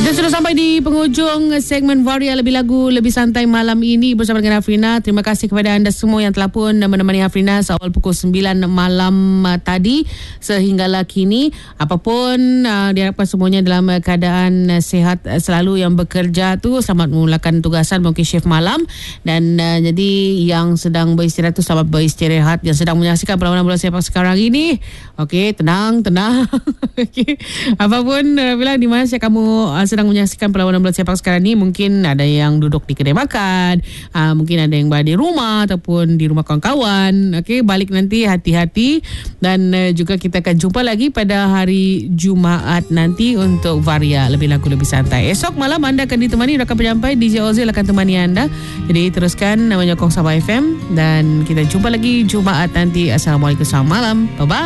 Kita sudah sampai di penghujung segmen Varia Lebih Lagu Lebih Santai malam ini bersama dengan Hafrina. Terima kasih kepada anda semua yang telah pun menemani Hafrina seawal pukul 9 malam tadi sehinggalah kini. Apapun diharapkan semuanya dalam keadaan sihat selalu. Yang bekerja tu selamat memulakan tugasan, mungkin shift malam. Dan jadi yang sedang beristirahat tu selamat beristirahat. Yang sedang menyaksikan perlawanan bola sepak sekarang ini, okey, tenang. Okey. Apapun bila di mana kamu sedang menyaksikan perlawanan bola sepak sekarang ni, mungkin ada yang duduk di kedai makan, mungkin ada yang berada di rumah ataupun di rumah kawan-kawan. Okey, balik nanti hati-hati dan juga kita akan jumpa lagi pada hari Jumaat nanti untuk Varia Lebih Lagu Lebih Santai. Esok malam anda akan ditemani rakan penyampai DJ Ozil akan temani anda. Jadi teruskan menyokong Sabah FM dan kita jumpa lagi Jumaat nanti. Assalamualaikum, selamat malam. Bye bye.